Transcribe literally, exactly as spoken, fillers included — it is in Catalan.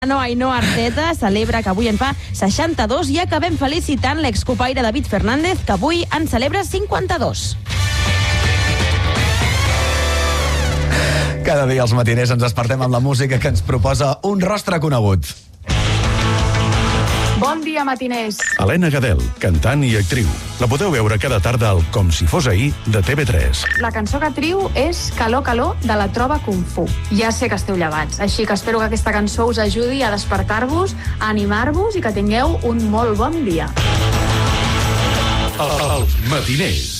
No, Ainhoa Arteta celebra que avui en fa seixanta-dos i acabem felicitant l'excopaire David Fernández, que avui en celebra cinquanta-dos. Cada dia als matiners ens despertem amb la música que ens proposa un rostre conegut. Bon dia, matiners. Helena Gadel, cantant i actriu. La podeu veure cada tarda al Com si fos ahir, de T V tres. La cançó que triu és Calor, calor, de la Trova Kung Fu. Ja sé que esteu llevats, així que espero que aquesta cançó us ajudi a despertar-vos, a animar-vos i que tingueu un molt bon dia. Els matiners.